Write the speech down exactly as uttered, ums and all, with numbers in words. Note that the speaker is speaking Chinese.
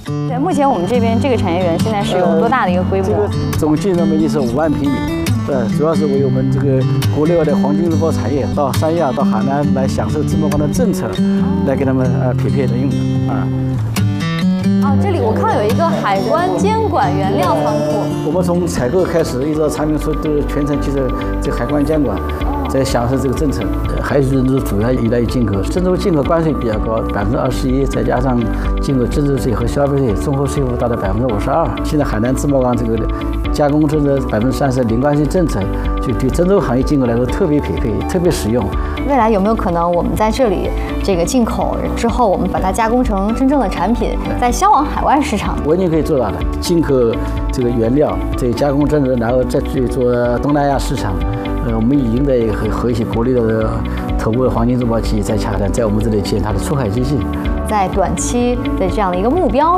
对，目前我们这边这个产业园现在是有多大的一个规模？ 呃、这个总建筑面积是五万平米。 对，主要是为我们这个国内外的黄金珠宝产业到三亚、到海南来享受自贸光的政策，来给他们呃匹配的用的啊。 啊，这里我看到有一个海关监管原料仓库。 我们从采购开始，一直到产品出，都是全程接受这个海关监管，在享受这个政策。还有就是主要依赖于进口，郑州进口关税比较高，百分之二十一，再加上进口增值税和消费税，综合税负达到百分之五十二。现在海南自贸光这个加工中的百分之三十零关税政策，就对郑州行业进口来说特别匹配，特别实用。 未来有没有可能我们在这里这个进口之后，我们把它加工成真正的产品，再销往海外市场？ 完全可以做到的。进口这个原料，这个加工增值，然后再去做东南亚市场。呃，我们已经在和和一些国内的头部的黄金珠宝企业在洽谈，在我们这里建它的出海基地。 在短期的这样的一个目标